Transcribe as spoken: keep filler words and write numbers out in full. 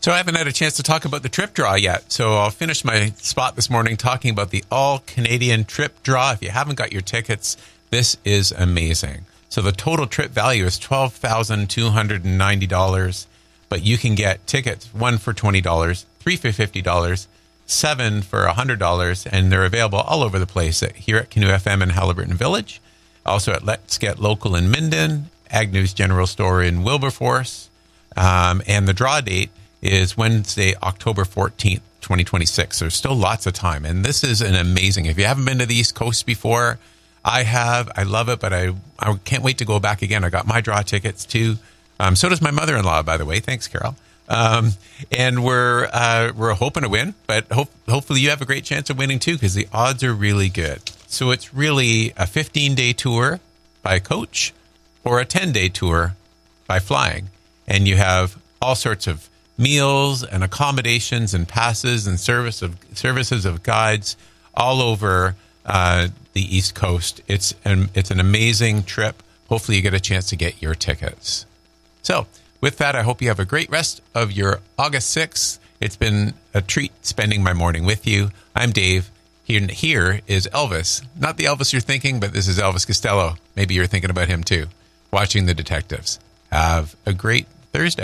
So I haven't had a chance to talk about the trip draw yet. So I'll finish my spot this morning talking about the all-Canadian trip draw. If you haven't got your tickets, this is amazing. So the total trip value is twelve thousand two hundred ninety dollars, but you can get tickets, one for twenty dollars, three for fifty dollars, seven for one hundred dollars, and they're available all over the place at, here at Canoe F M in Haliburton Village, also at Let's Get Local in Minden, Agnew's General Store in Wilberforce, um, and the draw date is Wednesday, October fourteenth, twenty twenty-six. There's still lots of time. And this is an amazing, if you haven't been to the East Coast before, I have, I love it, but I, I can't wait to go back again. I got my draw tickets too. Um, so does my mother-in-law, by the way. Thanks, Carol. Um, and we're, uh, we're hoping to win, but hope, hopefully you have a great chance of winning too, because the odds are really good. So it's really a fifteen-day tour by coach or a ten-day tour by flying. And you have all sorts of meals and accommodations and passes and service of services of guides all over uh, the East Coast. It's an, it's an amazing trip. Hopefully you get a chance to get your tickets. So with that, I hope you have a great rest of your August sixth. It's been a treat spending my morning with you. I'm Dave. Here, here is Elvis. Not the Elvis you're thinking, but this is Elvis Costello. Maybe you're thinking about him too. Watching The Detectives. Have a great Thursday.